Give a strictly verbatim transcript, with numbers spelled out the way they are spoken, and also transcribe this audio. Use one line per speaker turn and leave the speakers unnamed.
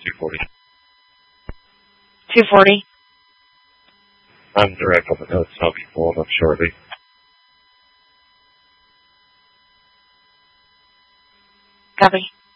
two forty.
two forty.
I'm direct on the notes. I'll be pulling up shortly.
Copy.